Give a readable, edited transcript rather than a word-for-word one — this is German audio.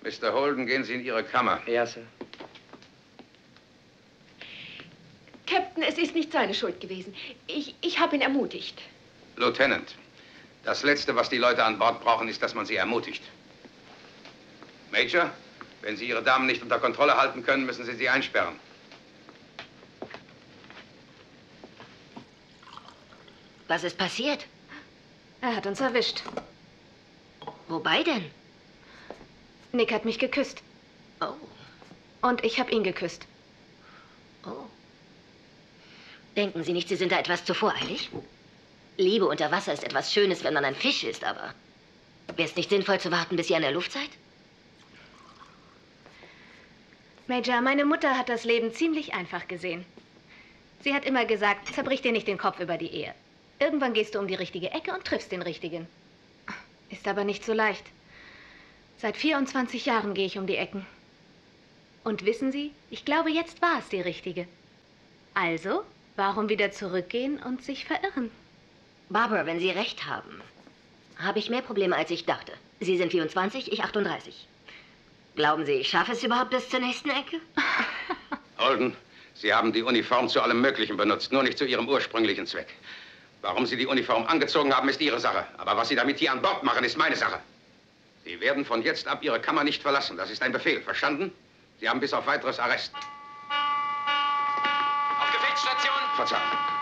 Mr. Holden, gehen Sie in Ihre Kammer. Ja, Sir. Captain, es ist nicht seine Schuld gewesen. Ich habe ihn ermutigt. Lieutenant, das Letzte, was die Leute an Bord brauchen, ist, dass man sie ermutigt. Major, wenn Sie Ihre Damen nicht unter Kontrolle halten können, müssen Sie sie einsperren. Was ist passiert? Er hat uns erwischt. Wobei denn? Nick hat mich geküsst. Oh. Und ich habe ihn geküsst. Oh. Denken Sie nicht, Sie sind da etwas zu voreilig? Liebe unter Wasser ist etwas Schönes, wenn man ein Fisch ist, aber wäre es nicht sinnvoll zu warten, bis ihr an der Luft seid? Major, meine Mutter hat das Leben ziemlich einfach gesehen. Sie hat immer gesagt, zerbrich dir nicht den Kopf über die Ehe. Irgendwann gehst du um die richtige Ecke und triffst den Richtigen. Ist aber nicht so leicht. Seit 24 Jahren gehe ich um die Ecken. Und wissen Sie, ich glaube, jetzt war es die Richtige. Also, warum wieder zurückgehen und sich verirren? Barbara, wenn Sie recht haben, habe ich mehr Probleme, als ich dachte. Sie sind 24, ich 38. Glauben Sie, ich schaffe es überhaupt bis zur nächsten Ecke? Holden, Sie haben die Uniform zu allem Möglichen benutzt, nur nicht zu Ihrem ursprünglichen Zweck. Warum Sie die Uniform angezogen haben, ist Ihre Sache. Aber was Sie damit hier an Bord machen, ist meine Sache. Sie werden von jetzt ab Ihre Kammer nicht verlassen. Das ist ein Befehl, verstanden? Sie haben bis auf weiteres Arrest. Auf Gefechtsstation! Verzeihung.